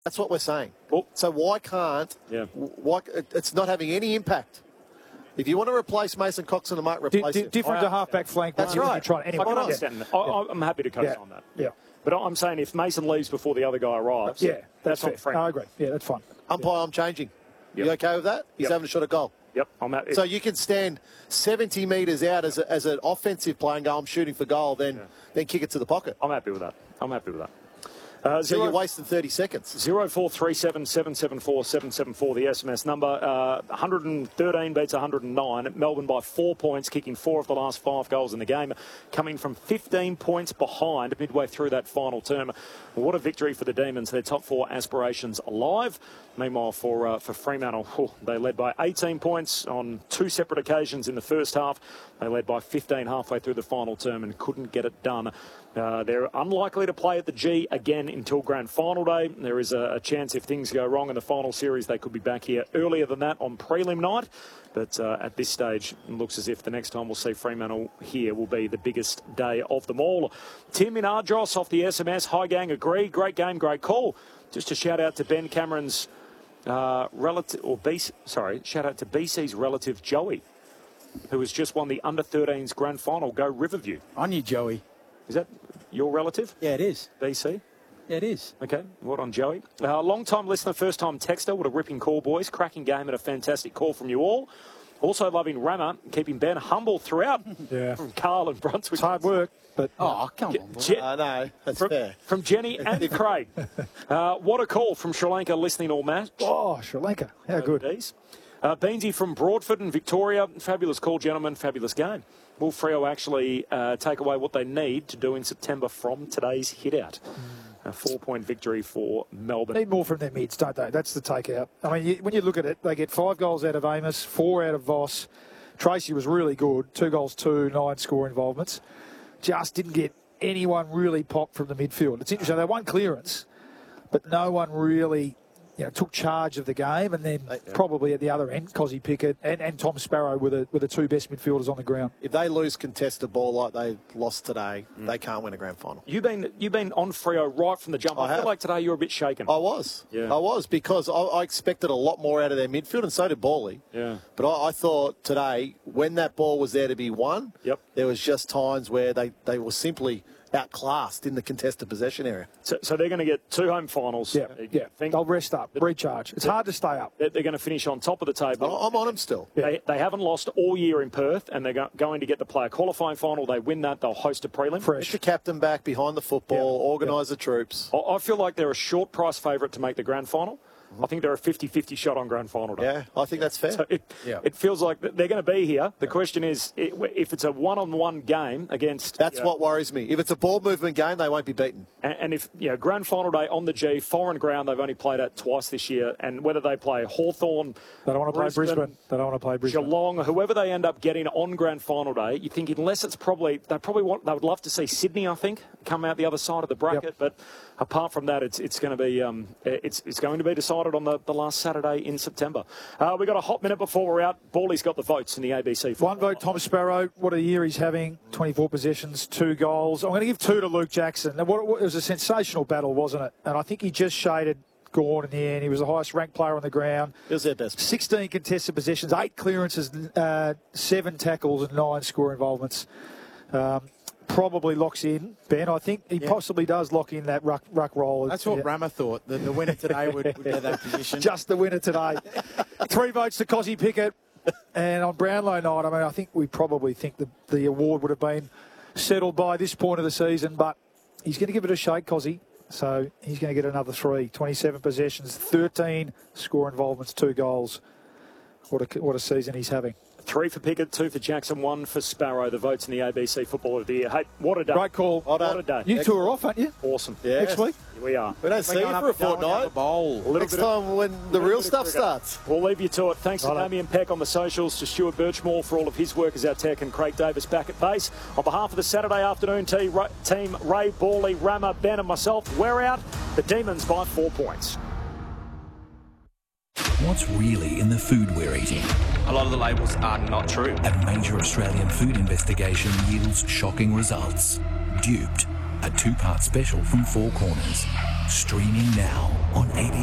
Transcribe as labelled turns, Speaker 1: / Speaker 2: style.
Speaker 1: That's what we're saying.
Speaker 2: Well,
Speaker 1: so why can't?
Speaker 2: Yeah.
Speaker 1: Why it's not having any impact? If you want to replace Mason Cox in the mark, replace him.
Speaker 3: Different to half-back flank.
Speaker 1: That's right.
Speaker 3: Anyway.
Speaker 2: I can understand that. I'm happy to coast on that.
Speaker 3: Yeah.
Speaker 2: But I'm saying if Mason leaves before the other guy arrives, that's on Frank.
Speaker 3: I agree. Yeah, that's fine.
Speaker 1: Umpire, I'm changing. You okay with that? He's having a shot at goal.
Speaker 2: Yep, I'm happy.
Speaker 1: So you can stand 70 metres out as an offensive player and go, I'm shooting for goal, then kick it to the pocket.
Speaker 2: I'm happy with that.
Speaker 1: So you're wasting 30 seconds.
Speaker 2: 0437 774 774, the SMS number. 113 beats 109. Melbourne by 4 points, kicking 4 of the last 5 goals in the game, coming from 15 points behind midway through that final term. What a victory for the Demons. Their top 4 aspirations alive. Meanwhile, for Fremantle, they led by 18 points on 2 separate occasions in the first half. They led by 15 halfway through the final term and couldn't get it done. They're unlikely to play at the G again until Grand Final Day. There is a chance if things go wrong in the final series, they could be back here earlier than that on prelim night. But at this stage, it looks as if the next time we'll see Fremantle here will be the biggest day of them all. Tim in Ardros off the SMS. Hi, gang. Agree. Great game, great call. Just a shout out to Ben Cameron's shout out to BC's relative Joey, who has just won the under-13s grand final. Go Riverview.
Speaker 4: I knew Joey.
Speaker 2: Is that your relative?
Speaker 4: Yeah, it is.
Speaker 2: BC?
Speaker 4: Yeah, it is.
Speaker 2: Okay, what on Joey? Long-time listener, first-time texter. What a ripping call, boys. Cracking game and a fantastic call from you all. Also loving Rammer, keeping Ben humble throughout.
Speaker 3: Yeah.
Speaker 2: From Carl and Brunswick.
Speaker 3: It's hard work, but...
Speaker 4: Oh, come on.
Speaker 1: No, that's fair.
Speaker 2: From Jenny and Craig. What a call from Sri Lanka listening all match.
Speaker 3: Oh, Sri Lanka. How good.
Speaker 2: Beansy from Broadford in Victoria. Fabulous call, gentlemen. Fabulous game. Will Freo actually take away what they need to do in September from today's hit-out? A 4-point victory for Melbourne.
Speaker 3: Need more from their mids, don't they? That's the take-out. I mean, when you look at it, they get 5 goals out of Amos, 4 out of Voss. Tracy was really good. 2 goals, 9 score involvements. Just didn't get anyone really popped from the midfield. It's interesting. They won clearance, but no one really... took charge of the game, and then probably at the other end, Cozzy Pickett and Tom Sparrow were the 2 best midfielders on the ground.
Speaker 1: If they lose contested ball like they lost today, they can't win a grand final.
Speaker 2: You've been on Freo right from the jump. I feel like today you're a bit shaken.
Speaker 1: I was. Yeah. I was, because I expected a lot more out of their midfield, and so did Bawley.
Speaker 2: Yeah.
Speaker 1: But I thought today, when that ball was there to be won, there was just times where they were simply outclassed in the contested possession area.
Speaker 2: So they're going to get 2 home finals.
Speaker 3: Yeah. They'll rest up, recharge. It's hard to stay up.
Speaker 2: They're going to finish on top of the table.
Speaker 1: I'm on them still.
Speaker 2: They haven't lost all year in Perth, and they're going to get the player qualifying final. They win that, they'll host a prelim.
Speaker 3: Fresh.
Speaker 1: Get your captain back behind the football, organise the troops.
Speaker 2: I feel like they're a short price favourite to make the grand final. I think they're a 50-50 shot on grand final day.
Speaker 1: Yeah, I think that's fair.
Speaker 2: So it feels like they're going to be here. The question is, if it's a one-on-one game against...
Speaker 1: That's what worries me. If it's a ball movement game, they won't be beaten.
Speaker 2: And if, grand final day on the G, foreign ground, they've only played at twice this year, and whether they play Hawthorn...
Speaker 3: They don't want to play Brisbane. They don't want to play Brisbane.
Speaker 2: Geelong, whoever they end up getting on grand final day, you think unless it's probably... They would love to see Sydney, I think, come out the other side of the bracket, but apart from that, it's going to be it's going to be decided on the last Saturday in September. We've got a hot minute before we're out. Bawley's got the votes in the ABC.
Speaker 3: 1 vote, Tom Sparrow. What a year he's having. 24 possessions, 2 goals. I'm going to give 2 to Luke Jackson. It was a sensational battle, wasn't it? And I think he just shaded Gawn in the end. He was the highest ranked player on the ground.
Speaker 1: It was their best.
Speaker 3: 16 contested possessions, 8 clearances, 7 tackles and 9 score involvements. Probably locks in, Ben. I think he possibly does lock in that ruck role.
Speaker 4: That's what Rammer thought. The winner today would get that position.
Speaker 3: Just the winner today. 3 votes to Cozzy Pickett. And on Brownlow night, I mean, I think we probably think the award would have been settled by this point of the season, but he's going to give it a shake, Cozzy. So he's going to get another 3. 27 possessions, 13 score involvements, 2 goals. What a season he's having.
Speaker 2: 3 for Pickett, 2 for Jackson, 1 for Sparrow. The votes in the ABC Footballer of the Year. Hey, what a day.
Speaker 3: Great call.
Speaker 2: What a day.
Speaker 3: You 2 are off, aren't you?
Speaker 2: Awesome.
Speaker 1: Yes.
Speaker 3: Next week?
Speaker 2: Here we are.
Speaker 1: We don't see you for a fortnight. Next time when the real stuff starts.
Speaker 2: We'll leave you to it. Thanks to Damien Peck on the socials, to Stuart Birchmore for all of his work as our tech, and Craig Davis back at base. On behalf of the Saturday afternoon team, Ray, Bawley, Rammer, Ben and myself, we're out. The Demons by 4 points.
Speaker 5: What's really in the food we're eating?
Speaker 6: A lot of the labels are not true.
Speaker 5: A major Australian food investigation yields shocking results. Duped, a 2-part special from Four Corners. Streaming now. on 80.